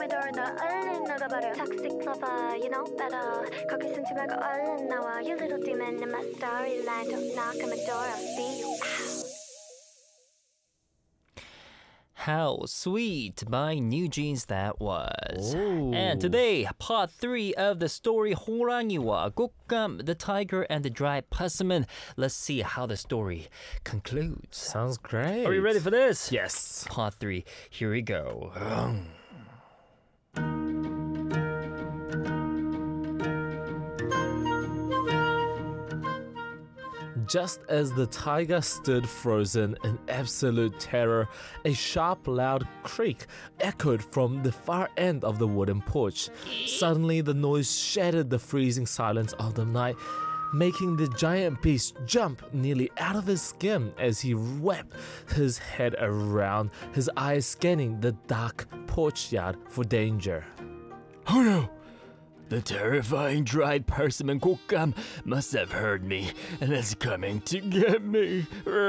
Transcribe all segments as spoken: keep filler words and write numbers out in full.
door 나 얼른 나가버려 Toxic lover, you know better 거기 숨지 말고 얼른 나와 You little demon in my storyline Don't knock on my door, I'll see you out How sweet by New Jeans that was. Ooh. And today, part three of the story 호랑이와 곶감, the tiger and the dried persimmon. Let's see how the story concludes. Sounds great. Are you ready for this? Yes. Part three, here we go. Just as the tiger stood frozen in absolute terror, a sharp, loud creak echoed from the far end of the wooden porch. Suddenly, the noise shattered the freezing silence of the night, making the giant beast jump nearly out of his skin as he wrapped his head around, his eyes scanning the dark porch yard for danger. Oh no! The terrifying dried persimmon 곶감 must have heard me and is coming to get me.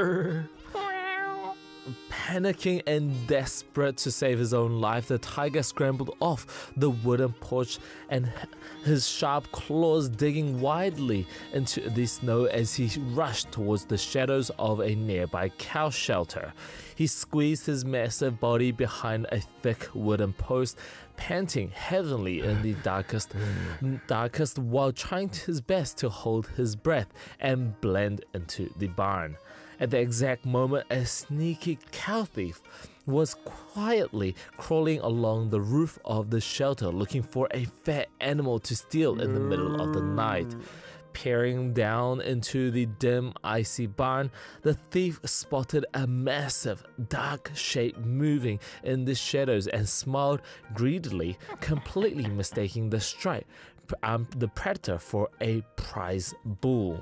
Panicking and desperate to save his own life, the tiger scrambled off the wooden porch and his sharp claws digging widely into the snow as he rushed towards the shadows of a nearby cow shelter. He squeezed his massive body behind a thick wooden post, panting heavily in the darkest, darkest while trying his best to hold his breath and blend into the barn. At the exact moment, a sneaky cow thief was quietly crawling along the roof of the shelter looking for a fat animal to steal in the middle of the night. Peering down into the dim, icy barn, the thief spotted a massive, dark shape moving in the shadows and smiled greedily, completely mistaking the stripe, um, the predator for a prize bull.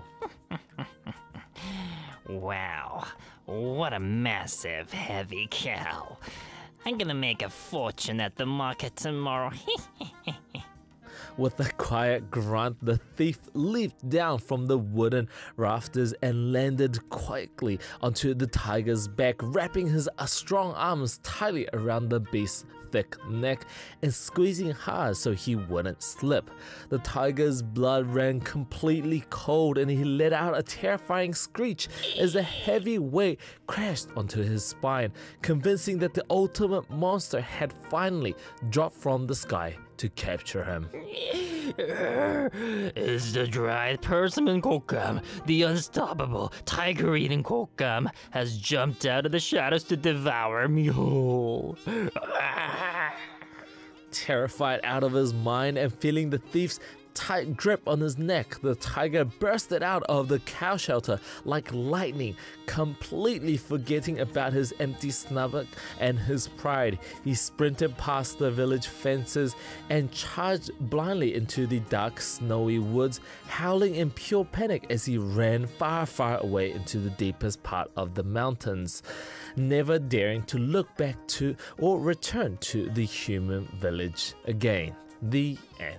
Wow, what a massive, heavy cow. I'm gonna make a fortune at the market tomorrow. With a quiet grunt, the thief leaped down from the wooden rafters and landed quickly onto the tiger's back, wrapping his strong arms tightly around the beast's thick neck and squeezing hard so he wouldn't slip. The tiger's blood ran completely cold and he let out a terrifying screech as a heavy weight crashed onto his spine, convincing that the ultimate monster had finally dropped from the sky to capture him. Is the dried persimmon 곶감, the unstoppable tiger-eating 곶감, has jumped out of the shadows to devour me whole. Terrified out of his mind and feeling the thief's tight grip on his neck, the tiger bursted out of the cow shelter like lightning, completely forgetting about his empty stomach and his pride. He sprinted past the village fences and charged blindly into the dark, snowy woods, howling in pure panic as he ran far, far away into the deepest part of the mountains, never daring to look back to or return to the human village again. The end.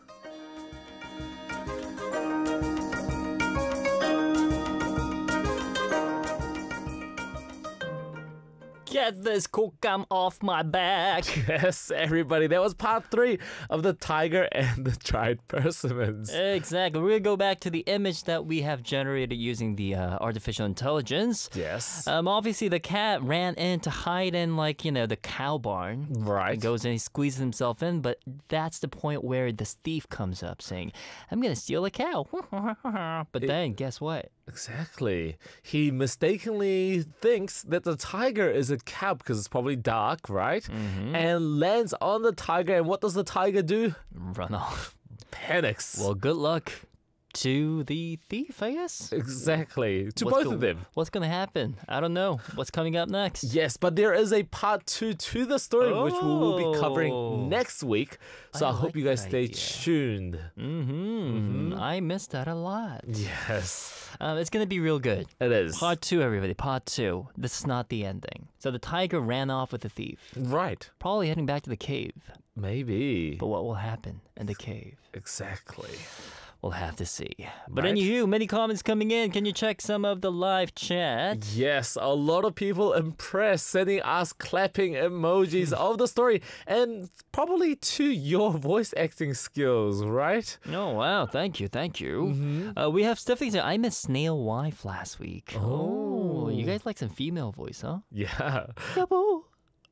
Get this 곶감 off my back. Yes, everybody, that was part three of the tiger and the dried persimmons. Exactly. We're going to go back to the image that we have generated using the uh, artificial intelligence. Yes. Um, obviously, the cat ran in to hide in, like, you know, the cow barn. Right. He goes and he squeezes himself in, but that's the point where this thief comes up saying, I'm going to steal a cow. But It- then, guess what? Exactly. He mistakenly thinks that the tiger is a cow because it's probably dark, right? Mm-hmm. And lands on the tiger. And what does the tiger do? Run off. Panics. Well, good luck to the thief, I guess. Exactly. To What's both go- of them. What's going to happen? I don't know. What's coming up next? Yes, but there is a part two to the story, which we will be Oh. covering next week. So I, I hope like you guys that stay idea. tuned. Mm-hmm. I missed that a lot. Yes, Um, it's going to be real good. it is. Part two, everybody. Part two. This is not the ending. So the tiger ran off with the thief, Right. probably heading back to the cave. Maybe. But what will happen in the cave? Exactly. We'll have to see. But Right. anywho, many comments coming in. Can you check some of the live chat? Yes, a lot of people impressed, sending us clapping emojis of the story, and probably to your voice acting skills, right? Oh, wow. Thank you. Thank you. Mm-hmm. Uh, we have Stephanie saying, I met Snail Wife last week. Oh. You guys like some female voice, huh? Yeah. Yabo.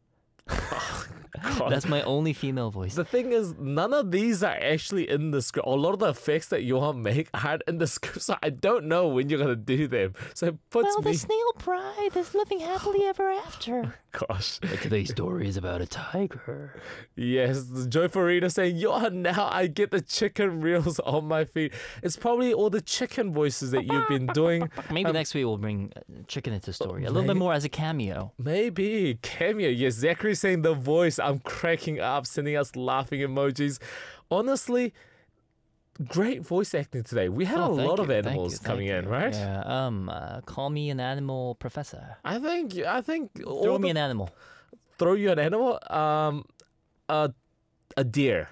God. That's my only female voice. The thing is, none of these are actually in the script. A lot of the effects that Johan make aren't in the script, so I don't know when you're gonna do them. So it puts me. snail bride is living happily ever after. Gosh. But today's story is about a tiger. Yes, Joe Farina saying, Johan, now I get the chicken reels on my feet. It's probably all the chicken voices that you've been doing. Maybe Um, next week we'll bring uh, chicken into the story. A little bit may- more as a cameo. Maybe cameo. Yes, Zachary saying the voice. I'm cracking up, sending us laughing emojis. Honestly, great voice acting today. We had Oh, a thank lot of you, thank animals you, thank coming in, you. right? Yeah. Um. Uh, call me an animal professor. I think. I think. all Throw me the- an animal. throw you an animal. Um, a a deer.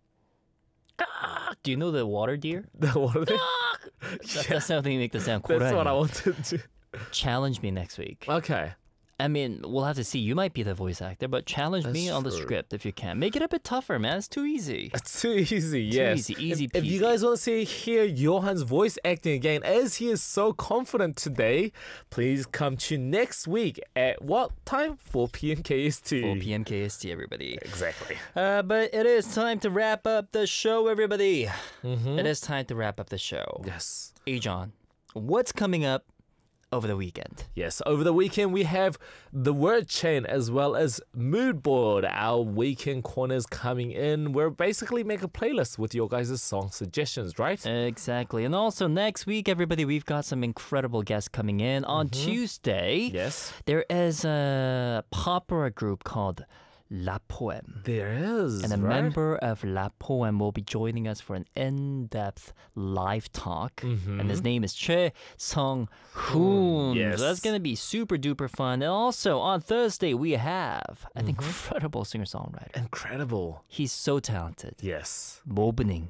Do you know the water deer? What are they? That, That's how they make the sound. That's what I 고라니. wanted to. Challenge me next week. Okay. I mean, we'll have to see. You might be the voice actor, but challenge me That's on the true. script if you can. Make it a bit tougher, man. It's too easy. It's too easy, yes. easy, easy if, if you peasy. guys want to see hear Johan's voice acting again, as he is so confident today, please come to next week at what time? four p.m. K S T. four p.m. K S T, everybody. Exactly. Uh, but it is time to wrap up the show, everybody. Mm-hmm. It is time to wrap up the show. Yes. Ajon, what's coming up over the weekend? Yes, over the weekend we have the word chain as well as mood board, our weekend corners coming in. We're basically make a playlist with your guys' song suggestions, right? Exactly. And also next week, everybody, we've got some incredible guests coming in. On Tuesday, Yes. there is a pop opera group called La Poème. There is. And a right? member of La Poème will be joining us for an in-depth live talk. And his name is Choi Sung Hoon. Yes. So that's going to be super duper fun. And also on Thursday, we have an incredible singer-songwriter. Incredible. He's so talented. Yes. Mobening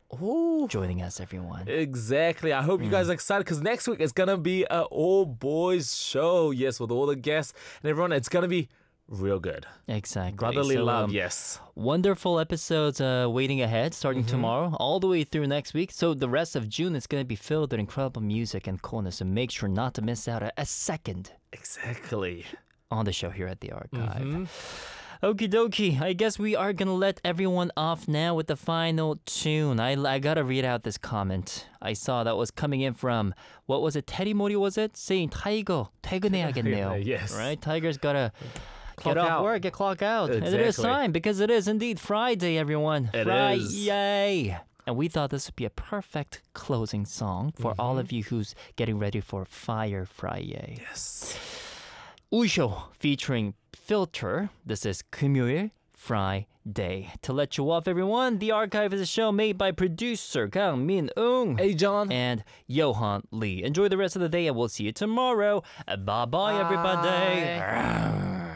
Oh. joining us, everyone. Exactly. I hope you guys are excited because next week it's gonna be an all boys show. Yes, with all the guests and everyone. It's gonna be real good. Exactly. Brotherly So, love. um, Yes. Wonderful episodes uh, waiting ahead, starting tomorrow, all the way through next week. So the rest of June is going to be filled with incredible music and coolness. So make sure not to miss out a, a second Exactly. on the show here at the Archive. Okie dokie. I guess we are going to let everyone off now with the final tune. I, I got to read out this comment I saw that was coming in from, what was it, Teddy Mori was it? Saying, 타이거, 퇴근해야겠네요. Yes. Right? Tiger's got to Clock get off out. work, get clock out. And it is Exactly. time because it is indeed Friday, everyone. It Friday. is. And we thought this would be a perfect closing song for all of you who's getting ready for Fire Friday. Yes. 우쇼 featuring Filter. This is 금요일 Friday. To let you off, everyone, The Archive is a show made by producer Kang Min-ung Hey, John. and Johan Lee. Enjoy the rest of the day and we'll see you tomorrow. Bye-bye, everybody.